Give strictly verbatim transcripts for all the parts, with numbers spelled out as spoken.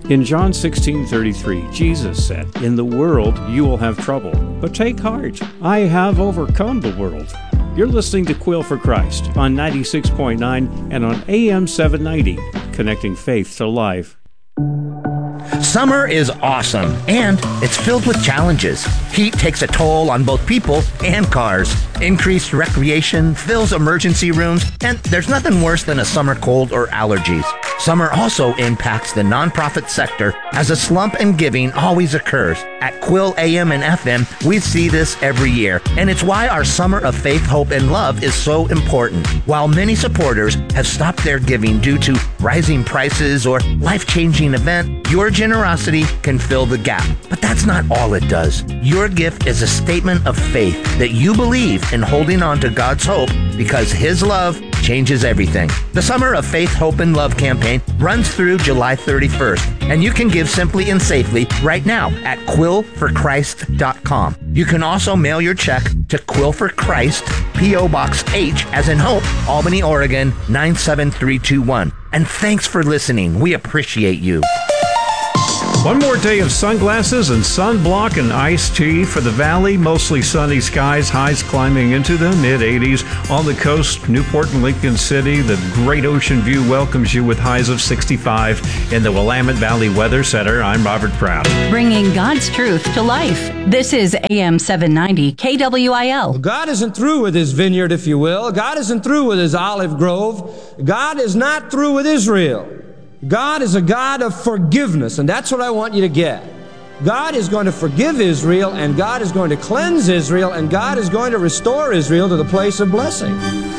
In John sixteen thirty-three, Jesus said, "In the world you will have trouble, but take heart. I have overcome the world." You're listening to Quill for Christ on ninety-six point nine and on A M seven ninety, connecting faith to life. Summer is awesome, and it's filled with challenges. Heat takes a toll on both people and cars. Increased recreation fills emergency rooms, and there's nothing worse than a summer cold or allergies. Summer also impacts the nonprofit sector, as a slump in giving always occurs. At Quill A M and F M, we see this every year, and it's why our Summer of Faith, Hope, and Love is so important. While many supporters have stopped their giving due to rising prices or life-changing event, your generosity can fill the gap. But that's not all it does. Your gift is a statement of faith that you believe in holding on to God's hope because His love changes everything. The Summer of Faith, Hope, and Love campaign runs through July thirty-first, and you can give simply and safely right now at quill for christ dot com. You can also mail your check to Quill for Christ, P O Box H, as in Hope, Albany, Oregon, nine seven three two one. And thanks for listening. We appreciate you. One more day of sunglasses and sunblock and iced tea for the valley. Mostly sunny skies, highs climbing into the mid eighties. On the coast, Newport and Lincoln City, the great ocean view welcomes you with highs of sixty-five. In the Willamette Valley Weather Center, I'm Robert Pratt. Bringing God's truth to life. This is A M seven ninety K W I L. God isn't through with His vineyard, if you will. God isn't through with His olive grove. God is not through with Israel. God is a God of forgiveness, and that's what I want you to get. God is going to forgive Israel, and God is going to cleanse Israel, and God is going to restore Israel to the place of blessing.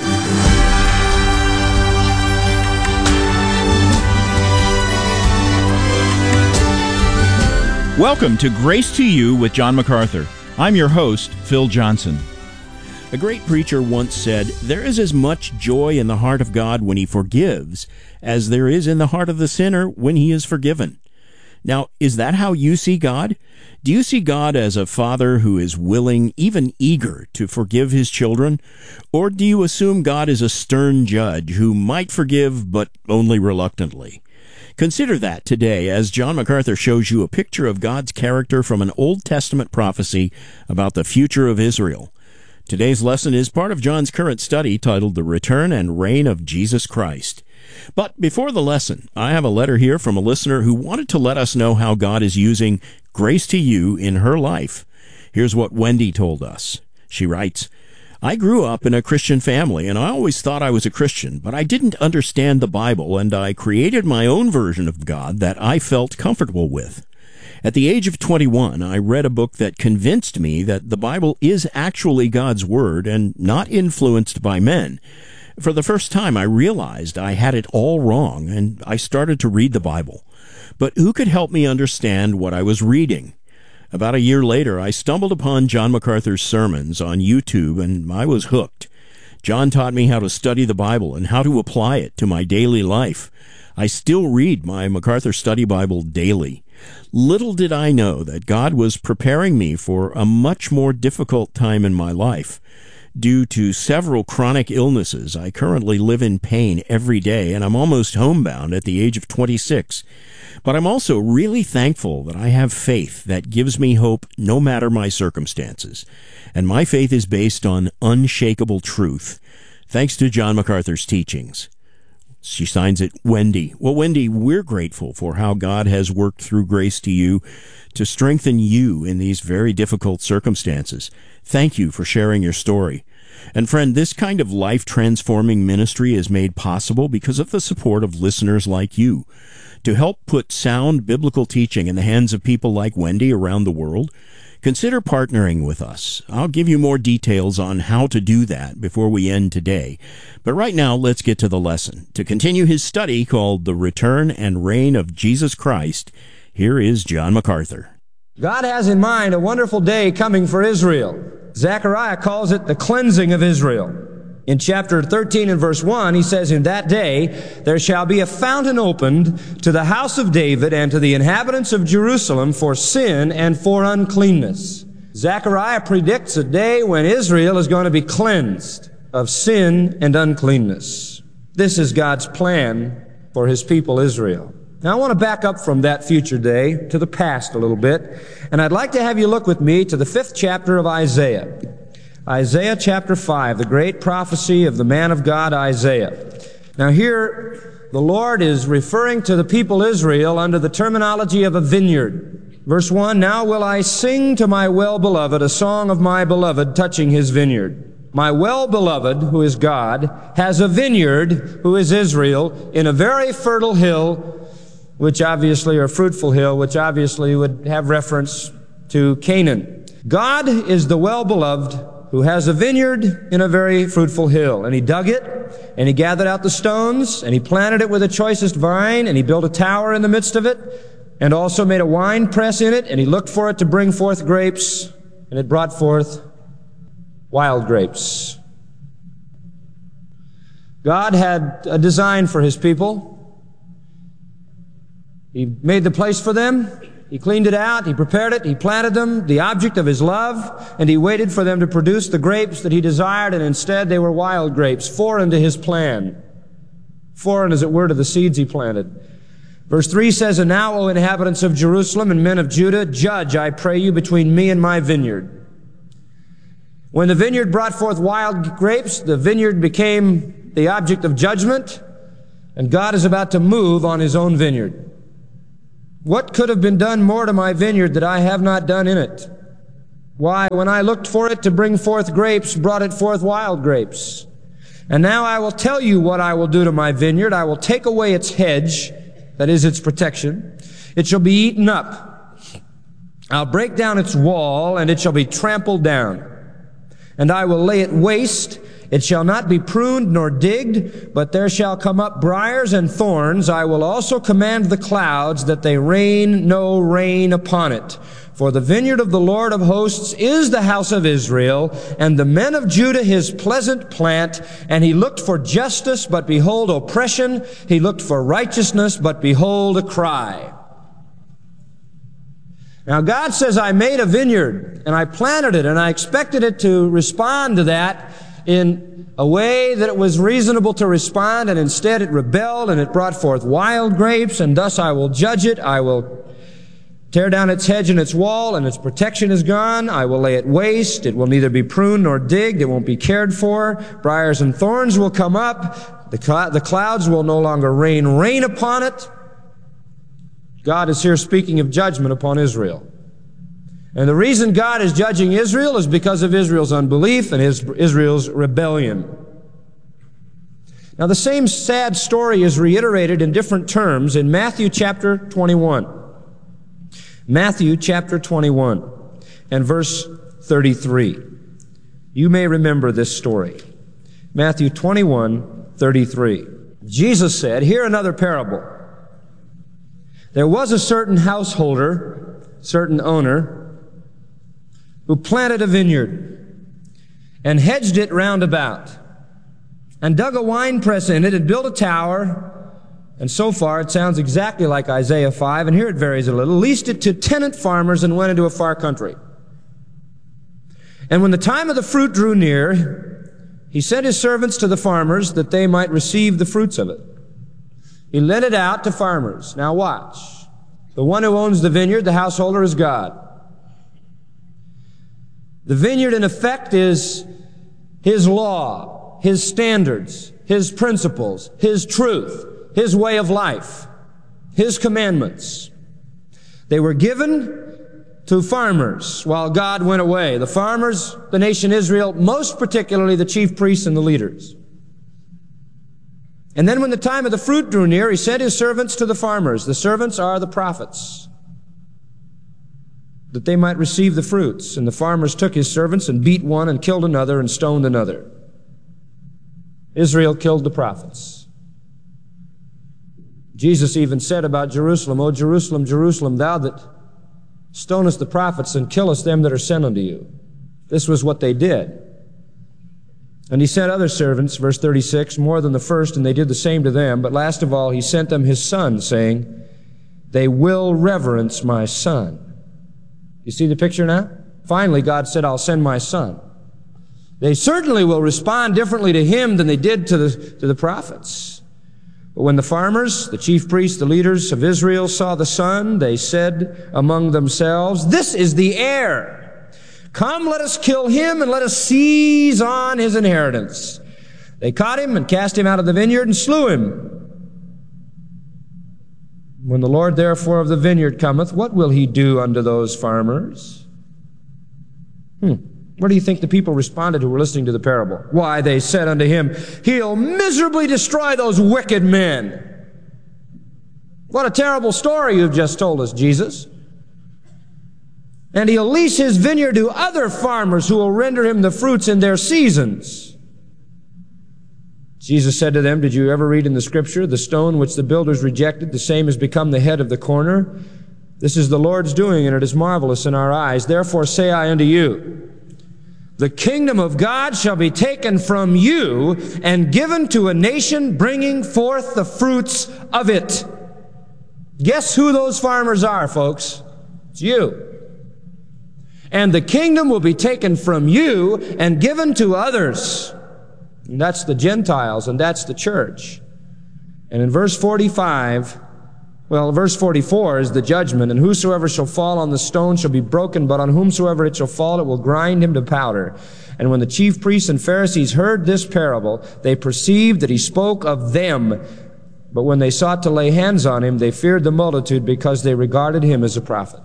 Welcome to Grace to You with John MacArthur. I'm your host, Phil Johnson. A great preacher once said, "There is as much joy in the heart of God when He forgives as there is in the heart of the sinner when he is forgiven." Now, is that how you see God? Do you see God as a father who is willing, even eager, to forgive His children? Or do you assume God is a stern judge who might forgive, but only reluctantly? Consider that today as John MacArthur shows you a picture of God's character from an Old Testament prophecy about the future of Israel. Today's lesson is part of John's current study titled The Return and Reign of Jesus Christ. But before the lesson, I have a letter here from a listener who wanted to let us know how God is using Grace to You in her life. Here's what Wendy told us. She writes, "I grew up in a Christian family, and I always thought I was a Christian, but I didn't understand the Bible, and I created my own version of God that I felt comfortable with. At the age of twenty-one, I read a book that convinced me that the Bible is actually God's Word and not influenced by men. For the first time, I realized I had it all wrong, and I started to read the Bible. But who could help me understand what I was reading? About a year later, I stumbled upon John MacArthur's sermons on YouTube, and I was hooked. John taught me how to study the Bible and how to apply it to my daily life. I still read my MacArthur Study Bible daily. Little did I know that God was preparing me for a much more difficult time in my life. Due to several chronic illnesses, I currently live in pain every day, and I'm almost homebound at the age of twenty-six. But I'm also really thankful that I have faith that gives me hope no matter my circumstances. And my faith is based on unshakable truth, thanks to John MacArthur's teachings." She signs it, Wendy. Well, Wendy, we're grateful for how God has worked through Grace to You to strengthen you in these very difficult circumstances. Thank you for sharing your story. And friend, this kind of life-transforming ministry is made possible because of the support of listeners like you. To help put sound biblical teaching in the hands of people like Wendy around the world, consider partnering with us. I'll give you more details on how to do that before we end today. But right now, let's get to the lesson. To continue his study called The Return and Reign of Jesus Christ, here is John MacArthur. God has in mind a wonderful day coming for Israel. Zechariah calls it the cleansing of Israel. In chapter thirteen and verse one, he says, "In that day there shall be a fountain opened to the house of David and to the inhabitants of Jerusalem for sin and for uncleanness." Zechariah predicts a day when Israel is going to be cleansed of sin and uncleanness. This is God's plan for His people Israel. Now I want to back up from that future day to the past a little bit, and I'd like to have you look with me to the fifth chapter of Isaiah. Isaiah chapter five, the great prophecy of the man of God Isaiah. Now here, the Lord is referring to the people Israel under the terminology of a vineyard. Verse one, now will I sing to my well-beloved a song of my beloved touching his vineyard. My well-beloved, who is God, has a vineyard, who is Israel, in a very fertile hill, which obviously, or fruitful hill, which obviously would have reference to Canaan. God is the well-beloved who has a vineyard in a very fruitful hill. And he dug it, and he gathered out the stones, and he planted it with the choicest vine, and he built a tower in the midst of it, and also made a wine press in it, and he looked for it to bring forth grapes, and it brought forth wild grapes. God had a design for his people. He made the place for them. He cleaned it out. He prepared it. He planted them, the object of his love, and he waited for them to produce the grapes that he desired, and instead they were wild grapes, foreign to his plan. Foreign, as it were, to the seeds he planted. Verse three says, and now, O inhabitants of Jerusalem and men of Judah, judge, I pray you, between me and my vineyard. When the vineyard brought forth wild grapes, the vineyard became the object of judgment, and God is about to move on his own vineyard. What could have been done more to my vineyard that I have not done in it? Why, when I looked for it to bring forth grapes, brought it forth wild grapes. And now I will tell you what I will do to my vineyard. I will take away its hedge, that is its protection. It shall be eaten up. I'll break down its wall, and it shall be trampled down. And I will lay it waste. It shall not be pruned nor digged, but there shall come up briars and thorns. I will also command the clouds that they rain no rain upon it. For the vineyard of the Lord of hosts is the house of Israel, and the men of Judah his pleasant plant. And he looked for justice, but behold oppression. He looked for righteousness, but behold a cry. Now God says, I made a vineyard, and I planted it, and I expected it to respond to that in a way that it was reasonable to respond, and instead it rebelled, and it brought forth wild grapes, and thus I will judge it. I will tear down its hedge and its wall, and its protection is gone. I will lay it waste. It will neither be pruned nor digged. It won't be cared for. Briars and thorns will come up. The, cl- the clouds will no longer rain rain upon it. God is here speaking of judgment upon Israel. And the reason God is judging Israel is because of Israel's unbelief and his, Israel's rebellion. Now the same sad story is reiterated in different terms in Matthew chapter twenty-one. Matthew chapter twenty-one and verse thirty-three. You may remember this story. Matthew twenty-one, thirty-three. Jesus said, hear another parable. There was a certain householder, certain owner, who planted a vineyard and hedged it round about and dug a winepress in it and built a tower. And so far it sounds exactly like Isaiah five, and here it varies a little. Leased it to tenant farmers and went into a far country. And when the time of the fruit drew near, he sent his servants to the farmers that they might receive the fruits of it. He lent it out to farmers. Now watch. The one who owns the vineyard, the householder, is God. The vineyard, in effect, is his law, his standards, his principles, his truth, his way of life, his commandments. They were given to farmers while God went away. The farmers, the nation Israel, most particularly the chief priests and the leaders. And then when the time of the fruit drew near, he sent his servants to the farmers. The servants are the prophets, that they might receive the fruits. And the farmers took his servants and beat one and killed another and stoned another. Israel killed the prophets. Jesus even said about Jerusalem, O Jerusalem, Jerusalem, thou that stonest the prophets and killest them that are sent unto you. This was what they did. And he sent other servants, verse thirty-six, more than the first, and they did the same to them. But last of all, he sent them his son, saying, they will reverence my son. You see the picture now? Finally, God said, I'll send my son. They certainly will respond differently to him than they did to the, to the prophets. But when the farmers, the chief priests, the leaders of Israel saw the son, they said among themselves, "This is the heir. Come, let us kill him and let us seize on his inheritance." They caught him and cast him out of the vineyard and slew him. When the Lord therefore of the vineyard cometh, what will he do unto those farmers? Hmm. What do you think the people responded who were listening to the parable? Why, they said unto him, "He'll miserably destroy those wicked men." What a terrible story you've just told us, Jesus. "And he'll lease his vineyard to other farmers who will render him the fruits in their seasons." Jesus said to them, "Did you ever read in the Scripture, the stone which the builders rejected, the same has become the head of the corner? This is the Lord's doing, and it is marvelous in our eyes. Therefore say I unto you, the kingdom of God shall be taken from you and given to a nation bringing forth the fruits of it." Guess who those farmers are, folks? It's you. "And the kingdom will be taken from you and given to others." And that's the Gentiles, and that's the church. And in verse forty-five, well, verse forty-four is the judgment. "And whosoever shall fall on the stone shall be broken, but on whomsoever it shall fall, it will grind him to powder." And when the chief priests and Pharisees heard this parable, they perceived that he spoke of them. But when they sought to lay hands on him, they feared the multitude, because they regarded him as a prophet.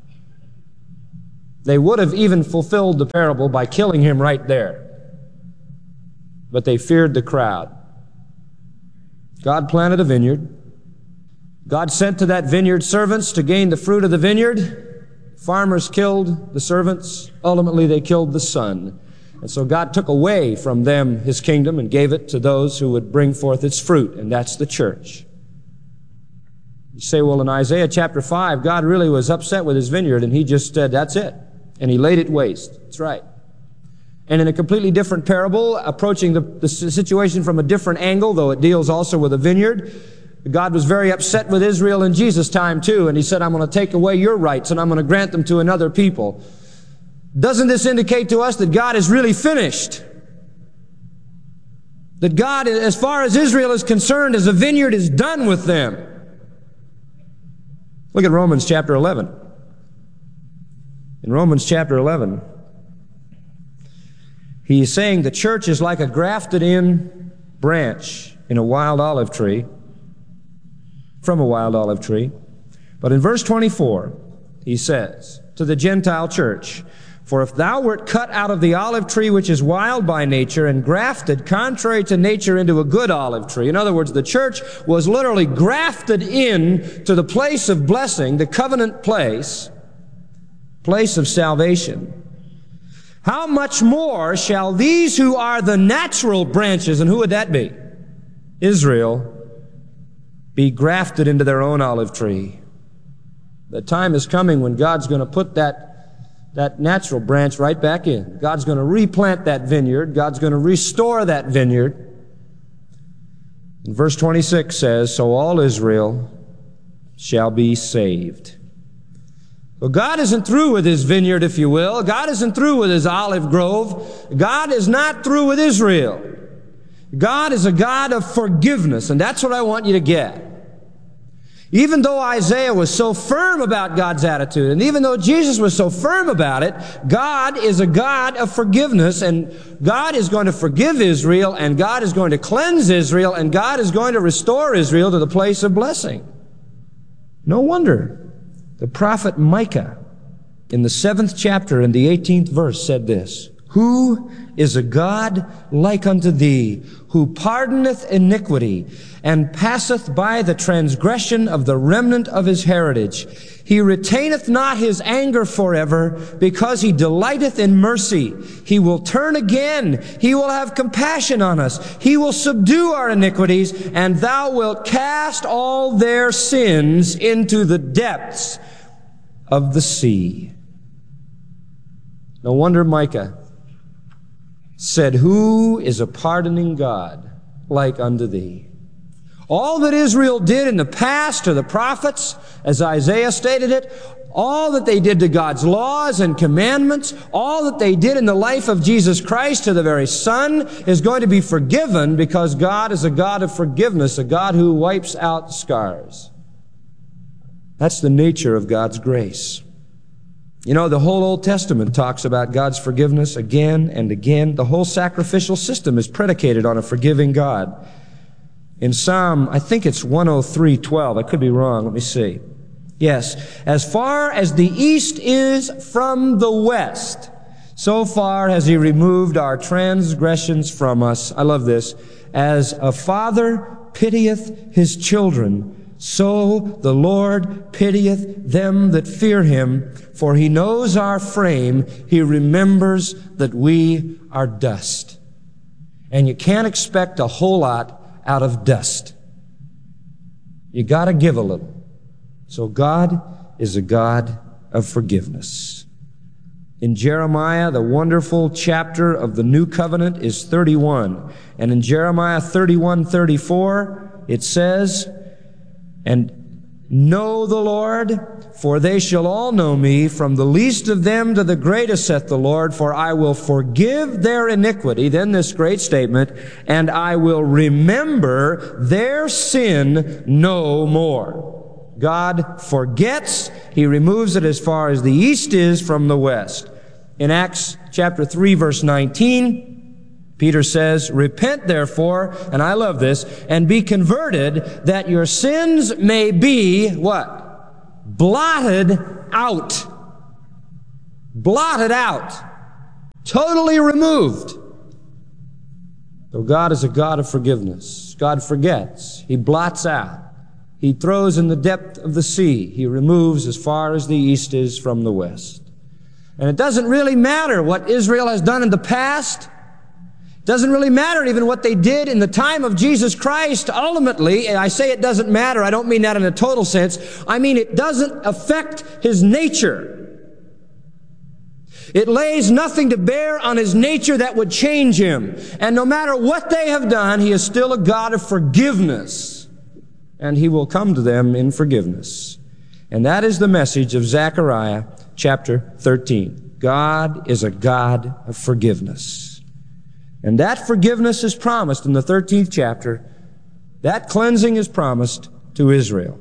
They would have even fulfilled the parable by killing him right there, but they feared the crowd. God planted a vineyard. God sent to that vineyard servants to gain the fruit of the vineyard. Farmers killed the servants. Ultimately, they killed the son. And so God took away from them his kingdom and gave it to those who would bring forth its fruit, and that's the church. You say, well, in Isaiah chapter five, God really was upset with his vineyard, and he just said, that's it. And he laid it waste. That's right. And in a completely different parable, approaching the, the situation from a different angle, though it deals also with a vineyard, God was very upset with Israel in Jesus' time too, and he said, I'm going to take away your rights and I'm going to grant them to another people. Doesn't this indicate to us that God is really finished? That God, as far as Israel is concerned, as a vineyard, is done with them. Look at Romans chapter eleven. In Romans chapter eleven, he is saying the church is like a grafted in branch in a wild olive tree, from a wild olive tree. But in verse twenty-four, he says to the Gentile church, for if thou wert cut out of the olive tree which is wild by nature and grafted contrary to nature into a good olive tree. In other words, the church was literally grafted in to the place of blessing, the covenant place, place of salvation. How much more shall these who are the natural branches, and who would that be? Israel, be grafted into their own olive tree. The time is coming when God's going to put that that natural branch right back in. God's going to replant that vineyard. God's going to restore that vineyard. And verse twenty-six says, so all Israel shall be saved. So God isn't through with his vineyard, if you will. God isn't through with his olive grove. God is not through with Israel. God is a God of forgiveness, and that's what I want you to get. Even though Isaiah was so firm about God's attitude, and even though Jesus was so firm about it, God is a God of forgiveness, and God is going to forgive Israel, and God is going to cleanse Israel, and God is going to restore Israel to the place of blessing. No wonder the prophet Micah, in the seventh chapter and the eighteenth verse, said this, who is a God like unto thee, who pardoneth iniquity, and passeth by the transgression of the remnant of his heritage. He retaineth not his anger forever, because he delighteth in mercy. He will turn again. He will have compassion on us. He will subdue our iniquities, and thou wilt cast all their sins into the depths of the sea. No wonder Micah said, who is a pardoning God like unto thee? All that Israel did in the past to the prophets, as Isaiah stated it, all that they did to God's laws and commandments, all that they did in the life of Jesus Christ to the very Son is going to be forgiven because God is a God of forgiveness, a God who wipes out scars. That's the nature of God's grace. You know, the whole Old Testament talks about God's forgiveness again and again. The whole sacrificial system is predicated on a forgiving God. In Psalm, I think it's one oh three twelve. I could be wrong. Let me see. Yes. As far as the east is from the west, so far has He removed our transgressions from us. I love this. As a father pitieth his children, so the Lord pitieth them that fear Him. For He knows our frame. He remembers that we are dust. And you can't expect a whole lot out of dust. You gotta give a little. So God is a God of forgiveness. In Jeremiah, the wonderful chapter of the New Covenant is thirty-one. And in Jeremiah thirty-one thirty-four, it says, and know the Lord, for they shall all know me, from the least of them to the greatest, saith the Lord, for I will forgive their iniquity, then this great statement, and I will remember their sin no more. God forgets. He removes it as far as the east is from the west. In Acts chapter three, verse nineteen, Peter says, repent therefore, and I love this, and be converted, that your sins may be, what? Blotted out. Blotted out. Totally removed. So God is a God of forgiveness. God forgets. He blots out. He throws in the depth of the sea. He removes as far as the east is from the west. And it doesn't really matter what Israel has done in the past. It doesn't really matter even what they did in the time of Jesus Christ. Ultimately, and I say it doesn't matter, I don't mean that in a total sense. I mean it doesn't affect His nature. It lays nothing to bear on His nature that would change Him. And no matter what they have done, He is still a God of forgiveness. And He will come to them in forgiveness. And that is the message of Zechariah chapter thirteen. God is a God of forgiveness. And that forgiveness is promised in the thirteenth chapter. That cleansing is promised to Israel.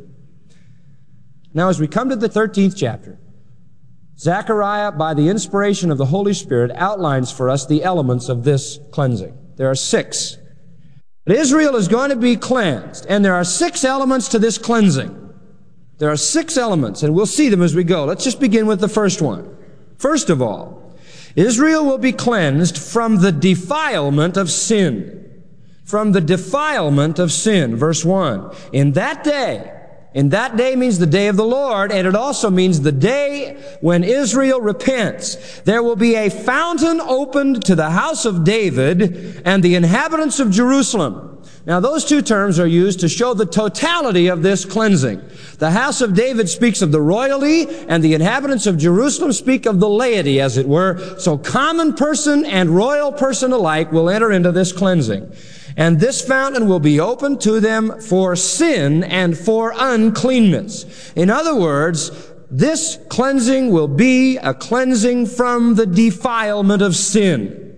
Now, as we come to the thirteenth chapter, Zechariah, by the inspiration of the Holy Spirit, outlines for us the elements of this cleansing. There are six. But Israel is going to be cleansed, and there are six elements to this cleansing. There are six elements, and we'll see them as we go. Let's just begin with the first one. First of all, Israel will be cleansed from the defilement of sin. From the defilement of sin. Verse one. In that day, in that day means the day of the Lord, and it also means the day when Israel repents. There will be a fountain opened to the house of David and the inhabitants of Jerusalem. Now, those two terms are used to show the totality of this cleansing. The house of David speaks of the royalty, and the inhabitants of Jerusalem speak of the laity, as it were. So common person and royal person alike will enter into this cleansing. And this fountain will be open to them for sin and for uncleanness. In other words, this cleansing will be a cleansing from the defilement of sin.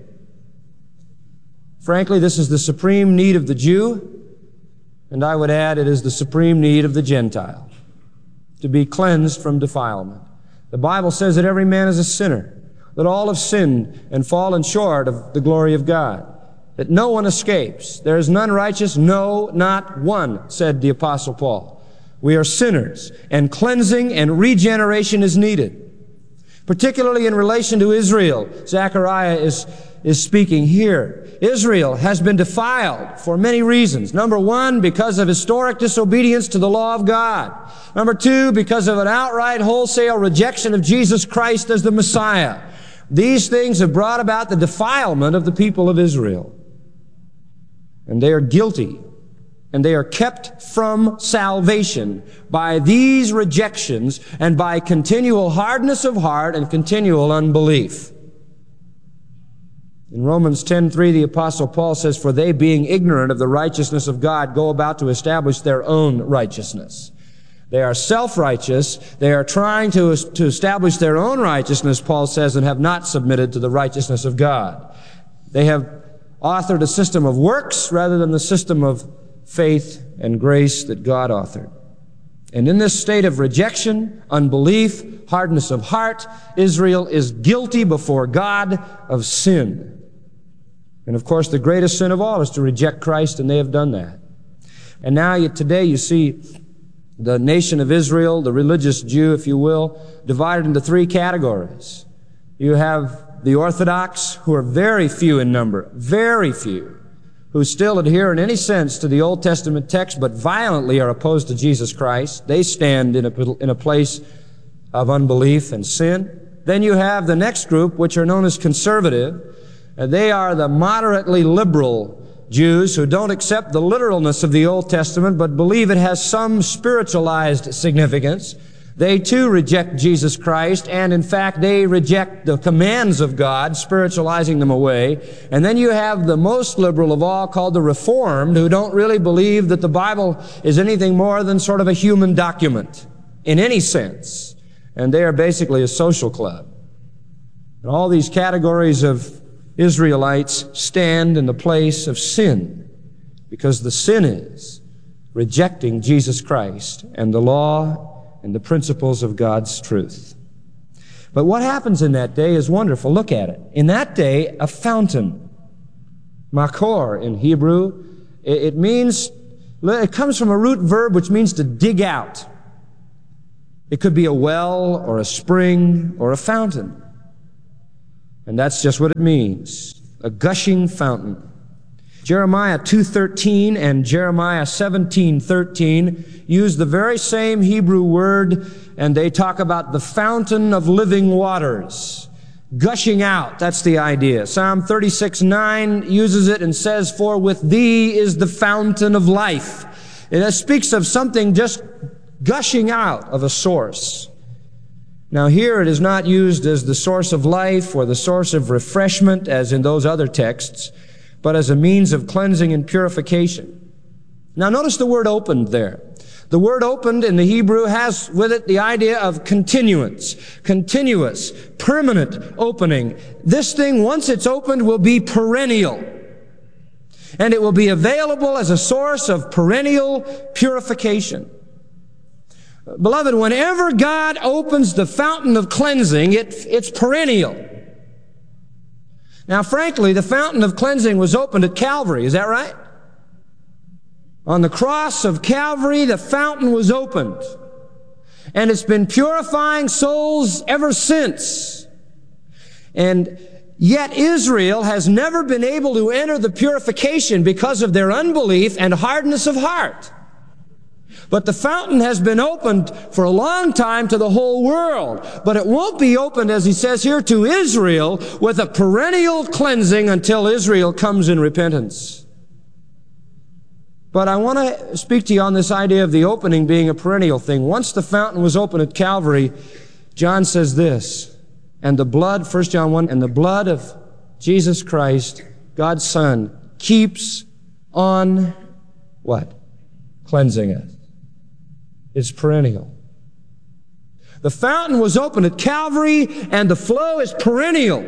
Frankly, this is the supreme need of the Jew, and I would add it is the supreme need of the Gentile, to be cleansed from defilement. The Bible says that every man is a sinner, that all have sinned and fallen short of the glory of God, that no one escapes. There is none righteous, no, not one, said the Apostle Paul. We are sinners, and cleansing and regeneration is needed. Particularly in relation to Israel, Zechariah is, is speaking here. Israel has been defiled for many reasons. Number one, because of historic disobedience to the law of God. Number two, because of an outright wholesale rejection of Jesus Christ as the Messiah. These things have brought about the defilement of the people of Israel. And they are guilty, and they are kept from salvation by these rejections and by continual hardness of heart and continual unbelief. In Romans ten three, the Apostle Paul says, "For they, being ignorant of the righteousness of God, go about to establish their own righteousness." They are self-righteous. They are trying to, to establish their own righteousness, Paul says, and have not submitted to the righteousness of God. They have authored a system of works rather than the system of faith and grace that God authored. And in this state of rejection, unbelief, hardness of heart, Israel is guilty before God of sin. And of course, the greatest sin of all is to reject Christ, and they have done that. And now you, today you see the nation of Israel, the religious Jew, if you will, divided into three categories. You have the Orthodox, who are very few in number, very few, who still adhere in any sense to the Old Testament text, but violently are opposed to Jesus Christ. They stand in a, in a place of unbelief and sin. Then you have the next group, which are known as conservative. And they are the moderately liberal Jews who don't accept the literalness of the Old Testament, but believe it has some spiritualized significance. They too reject Jesus Christ, and in fact, they reject the commands of God, spiritualizing them away. And then you have the most liberal of all, called the Reformed, who don't really believe that the Bible is anything more than sort of a human document in any sense. And they are basically a social club. And all these categories of Israelites stand in the place of sin, because the sin is rejecting Jesus Christ and the law and the principles of God's truth. But what happens in that day is wonderful. Look at it. In that day, a fountain, makor in Hebrew, it means, it comes from a root verb which means to dig out. It could be a well or a spring or a fountain. And that's just what it means, a gushing fountain. Jeremiah two thirteen and Jeremiah seventeen thirteen use the very same Hebrew word, and they talk about the fountain of living waters. Gushing out, that's the idea. Psalm thirty-six nine uses it and says, "For with thee is the fountain of life." It speaks of something just gushing out of a source. Now here it is not used as the source of life or the source of refreshment as in those other texts, but as a means of cleansing and purification. Now notice the word opened there. The word opened in the Hebrew has with it the idea of continuance, continuous, permanent opening. This thing, once it's opened, will be perennial. And it will be available as a source of perennial purification. Beloved, whenever God opens the fountain of cleansing, it, it's perennial. Now, frankly, the fountain of cleansing was opened at Calvary. Is that right? On the cross of Calvary, the fountain was opened. And it's been purifying souls ever since. And yet Israel has never been able to enter the purification because of their unbelief and hardness of heart. But the fountain has been opened for a long time to the whole world. But it won't be opened, as he says here, to Israel with a perennial cleansing until Israel comes in repentance. But I want to speak to you on this idea of the opening being a perennial thing. Once the fountain was opened at Calvary, John says this, and the blood, First John one, and the blood of Jesus Christ, God's Son, keeps on what? Cleansing us. It's perennial. The fountain was opened at Calvary, and the flow is perennial.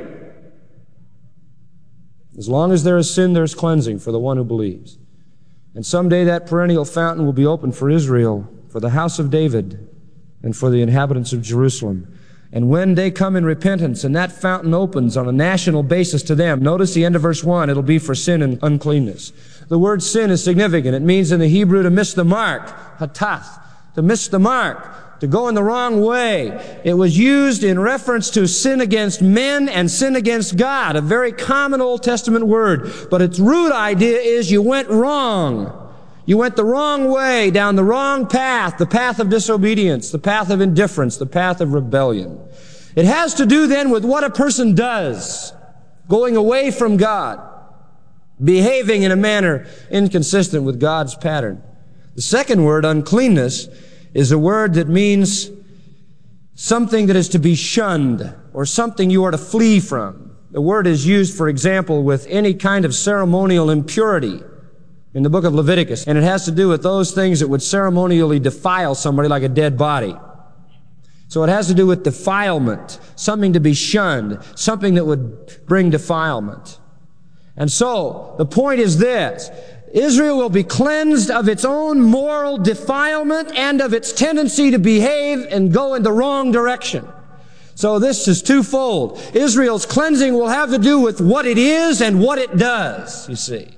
As long as there is sin, there is cleansing for the one who believes. And someday that perennial fountain will be opened for Israel, for the house of David, and for the inhabitants of Jerusalem. And when they come in repentance and that fountain opens on a national basis to them, notice the end of verse one, it'll be for sin and uncleanness. The word sin is significant. It means in the Hebrew to miss the mark, hatath. To miss the mark, to go in the wrong way. It was used in reference to sin against men and sin against God, a very common Old Testament word. But its root idea is you went wrong. You went the wrong way, down the wrong path, the path of disobedience, the path of indifference, the path of rebellion. It has to do then with what a person does, going away from God, behaving in a manner inconsistent with God's pattern. The second word, uncleanness, is a word that means something that is to be shunned or something you are to flee from. The word is used, for example, with any kind of ceremonial impurity in the book of Leviticus, and it has to do with those things that would ceremonially defile somebody like a dead body. So it has to do with defilement, something to be shunned, something that would bring defilement. And so, the point is this: Israel will be cleansed of its own moral defilement and of its tendency to behave and go in the wrong direction. So this is twofold. Israel's cleansing will have to do with what it is and what it does, you see.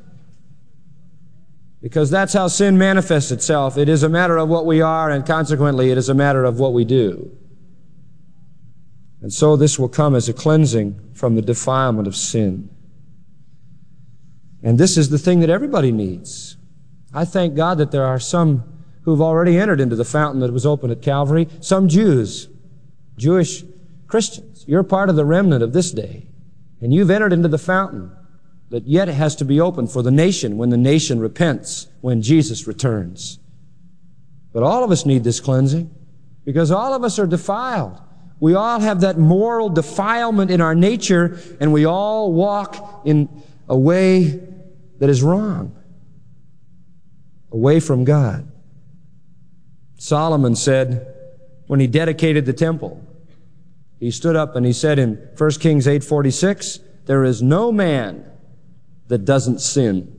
Because that's how sin manifests itself. It is a matter of what we are, and consequently it is a matter of what we do. And so this will come as a cleansing from the defilement of sin. And this is the thing that everybody needs. I thank God that there are some who've already entered into the fountain that was opened at Calvary. Some Jews, Jewish Christians. You're part of the remnant of this day. And you've entered into the fountain that yet has to be opened for the nation when the nation repents, when Jesus returns. But all of us need this cleansing because all of us are defiled. We all have that moral defilement in our nature, and we all walk in a way that is wrong, away from God. Solomon said, when he dedicated the temple, he stood up and he said in First Kings eight forty-six, there is no man that doesn't sin.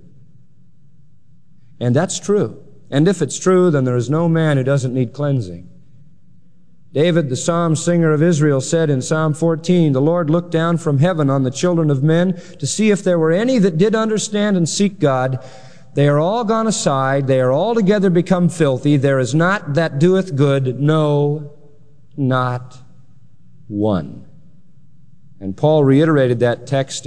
And that's true. And if it's true, then there is no man who doesn't need cleansing. David, the psalm singer of Israel, said in Psalm fourteen, the Lord looked down from heaven on the children of men to see if there were any that did understand and seek God. They are all gone aside. They are altogether become filthy. There is not that doeth good. No, not one. And Paul reiterated that text